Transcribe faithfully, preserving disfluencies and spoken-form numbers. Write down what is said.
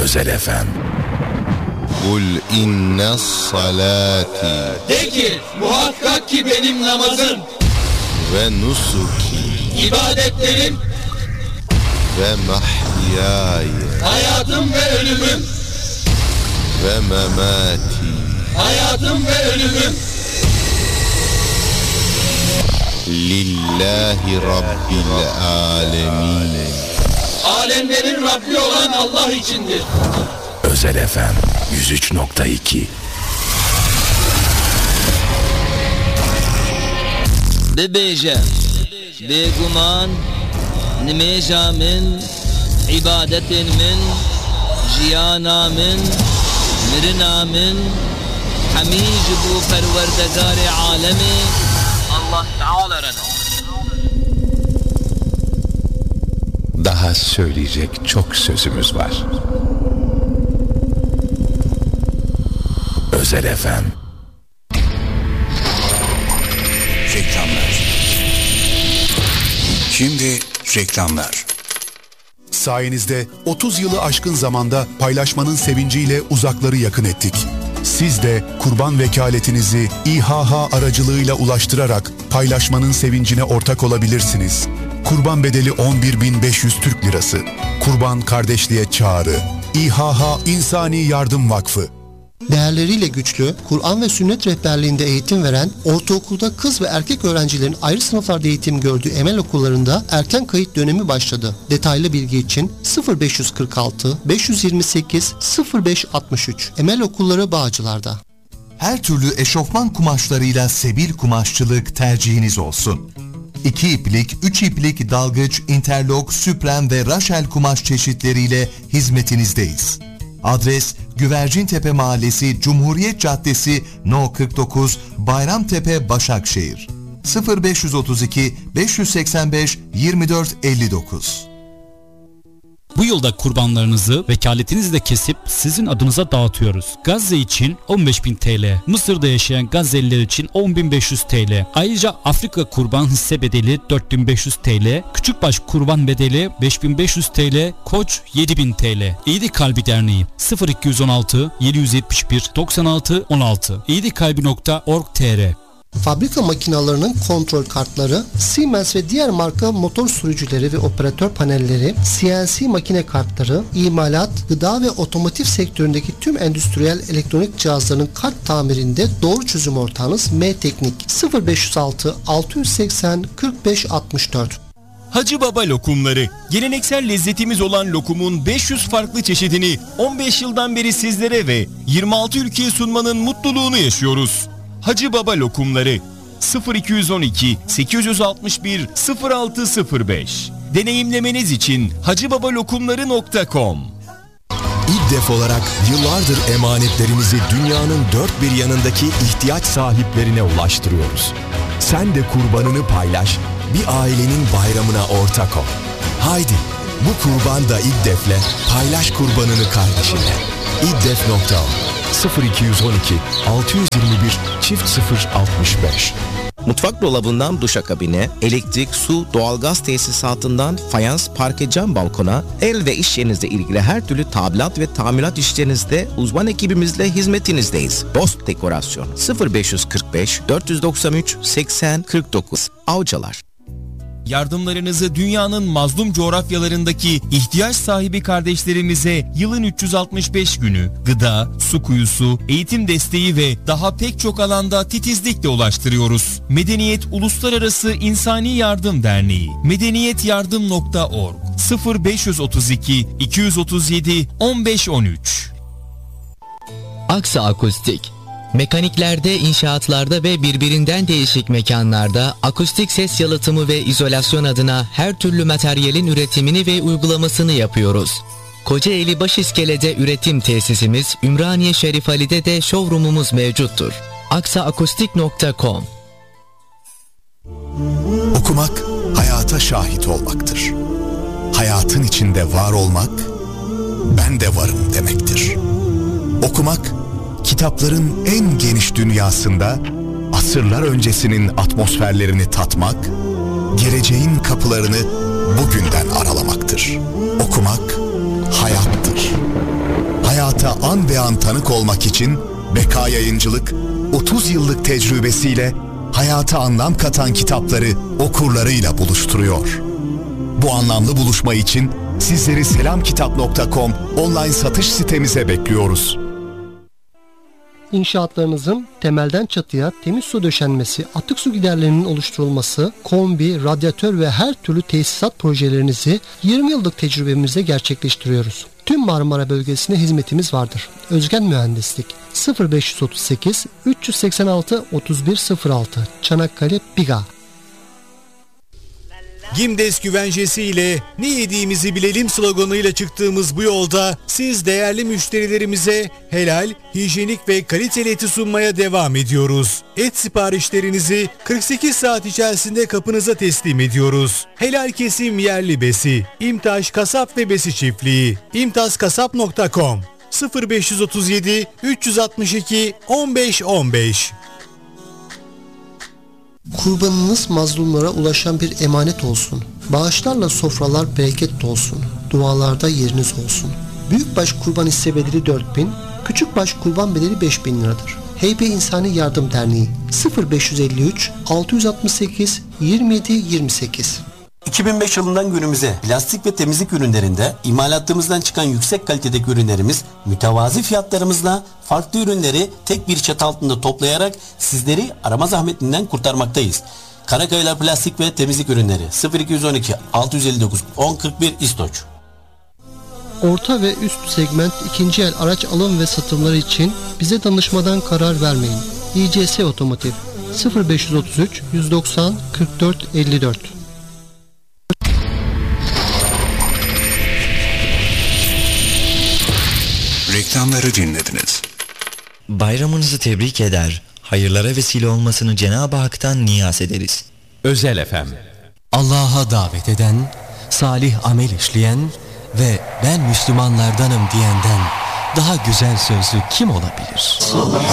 Özel F M. Kul inne salati. De ki muhakkak ki benim namazım ve nusuki. İbadetlerim ve mahyaya. Hayatım ve ölümüm. Ve memati. Hayatım ve ölümüm. Lillahi Rabbil alemin. Alemlerin Rabbi olan Allah içindir. Özel F M yüz üç nokta iki. Bebeje, beguman, nimejamin, ibadetin min, jiyanamin, mirinamin, hamij bu perverdegar-i alemi, Allah Teala rana. Daha söyleyecek çok sözümüz var. Özel F M. Reklamlar. Şimdi reklamlar. Sayenizde otuz yılı aşkın zamanda paylaşmanın sevinciyle uzakları yakın ettik. Siz de kurban vekaletinizi İHH aracılığıyla ulaştırarak paylaşmanın sevincine ortak olabilirsiniz. Kurban bedeli on bir bin beş yüz Türk Lirası. Kurban kardeşliğe çağrı. İHH İnsani Yardım Vakfı. Değerleriyle güçlü, Kur'an ve sünnet rehberliğinde eğitim veren, ortaokulda kız ve erkek öğrencilerin ayrı sınıflarda eğitim gördüğü Emel okullarında erken kayıt dönemi başladı. Detaylı bilgi için sıfır beş kırk altı beş yüz yirmi sekiz sıfır beş altmış üç Emel Okulları Bağcılar'da. Her türlü eşofman kumaşlarıyla sebil kumaşçılık tercihiniz olsun. İki iplik, üç iplik dalgıç, interlok, süpren ve raşel kumaş çeşitleriyle hizmetinizdeyiz. Adres Güvercintepe Mahallesi, Cumhuriyet Caddesi, No kırk dokuz, Bayramtepe, Başakşehir. sıfır beş otuz iki beş seksen beş yirmi dört elli dokuz. Bu yılda kurbanlarınızı vekaletinizle kesip sizin adınıza dağıtıyoruz. Gazze için on beş bin TL, Mısır'da yaşayan Gazze'liler için on bin beş yüz TL. Ayrıca Afrika kurban hisse bedeli dört bin beş yüz TL, Küçükbaş kurban bedeli beş bin beş yüz TL, Koç yedi bin TL. İyidi Kalbi Derneği sıfır iki on altı yedi yüz yetmiş bir doksan altı on altı iyidikalbi nokta org nokta tr. Fabrika makinalarının kontrol kartları, Siemens ve diğer marka motor sürücüleri ve operatör panelleri, C N C makine kartları, imalat, gıda ve otomotiv sektöründeki tüm endüstriyel elektronik cihazların kart tamirinde doğru çözüm ortağınız M-Teknik sıfır beş altı altı yüz seksen kırk beş altmış dört. Hacı Baba lokumları. Geleneksel lezzetimiz olan lokumun beş yüz farklı çeşidini on beş yıldan beri sizlere ve yirmi altı ülkeye sunmanın mutluluğunu yaşıyoruz. Hacı Baba lokumları sıfır iki on iki sekiz yüz altmış bir sıfır altı sıfır beş. Deneyimlemeniz için hacıbabalokumları nokta com. İddef olarak yıllardır emanetlerimizi dünyanın dört bir yanındaki ihtiyaç sahiplerine ulaştırıyoruz. Sen de kurbanını paylaş, bir ailenin bayramına ortak ol. Haydi bu kurban da İddef'le paylaş kurbanını kardeşinle. İddef nokta org sıfır iki on iki altı yüz yirmi bir çift sıfır altmış beş. Mutfak dolabından duşakabine, elektrik, su, doğalgaz tesisatından fayans, parke, cam balkona, el ve iş yerinizle ilgili her türlü tadilat ve tamirat işlerinizde uzman ekibimizle hizmetinizdeyiz. Bost Dekorasyon sıfır beş kırk beş dört doksan üç seksen kırk dokuz. Avcılar. Yardımlarınızı dünyanın mazlum coğrafyalarındaki ihtiyaç sahibi kardeşlerimize yılın üç yüz altmış beş günü gıda, su kuyusu, eğitim desteği ve daha pek çok alanda titizlikle ulaştırıyoruz. Medeniyet Uluslararası İnsani Yardım Derneği medeniyetyardım nokta org sıfır beş otuz iki iki yüz otuz yedi on beş on üç. Aksa Akustik. Mekaniklerde, inşaatlarda ve birbirinden değişik mekanlarda akustik ses yalıtımı ve izolasyon adına her türlü materyalin üretimini ve uygulamasını yapıyoruz. Kocaeli Başiskele'de üretim tesisimiz, Ümraniye Şerif Ali'de de showroomumuz mevcuttur. aksa akustik nokta com. Okumak, hayata şahit olmaktır. Hayatın içinde var olmak, ben de varım demektir. Okumak, kitapların en geniş dünyasında asırlar öncesinin atmosferlerini tatmak, geleceğin kapılarını bugünden aralamaktır. Okumak hayattır. hayata an be an tanık olmak için Beka Yayıncılık otuz yıllık tecrübesiyle hayata anlam katan kitapları okurlarıyla buluşturuyor. Bu anlamlı buluşma için sizleri selamkitap nokta com online satış sitemize bekliyoruz. İnşaatlarınızın temelden çatıya temiz su döşenmesi, atık su giderlerinin oluşturulması, kombi, radyatör ve her türlü tesisat projelerinizi yirmi yıllık tecrübemizle gerçekleştiriyoruz. Tüm Marmara bölgesine hizmetimiz vardır. Özgen Mühendislik sıfır beş otuz sekiz üç seksen altı otuz bir sıfır altı Çanakkale Biga. Gimdes güvencesi ile ne yediğimizi bilelim sloganıyla çıktığımız bu yolda siz değerli müşterilerimize helal, hijyenik ve kaliteli eti sunmaya devam ediyoruz. Et siparişlerinizi kırk sekiz saat içerisinde kapınıza teslim ediyoruz. Helal kesim yerli besi. İmtaş Kasap ve Besi Çiftliği. imtaz kasap nokta com sıfır beş otuz yedi üç altı iki on beş on beş. Kurbanınız mazlumlara ulaşan bir emanet olsun. Bağışlarla sofralar bereket olsun. Dualarda yeriniz olsun. Büyükbaş kurban hisse bedeli dört bin, küçükbaş kurban bedeli beş bin liradır. Heybe İnsani Yardım Derneği sıfır beş elli üç altı altı sekiz yirmi yedi yirmi sekiz. iki bin beş yılından günümüze plastik ve temizlik ürünlerinde imalatımızdan çıkan yüksek kalitedeki ürünlerimiz mütevazi fiyatlarımızla farklı ürünleri tek bir çatı altında toplayarak sizleri arama zahmetinden kurtarmaktayız. Karakayalar Plastik ve Temizlik Ürünleri sıfır iki on iki altı elli dokuz on kırk bir İstoç. Orta ve üst segment ikinci el araç alım ve satımları için bize danışmadan karar vermeyin. İ C S Otomotiv sıfır beş otuz üç yüz doksan kırk dört elli dört. Reklamları dinlediniz. Bayramınızı tebrik eder, hayırlara vesile olmasını Cenab-ı Hak'tan niyaz ederiz. Özel F M. Allah'a davet eden, salih amel işleyen ve ben Müslümanlardanım diyenden daha güzel sözlü kim olabilir?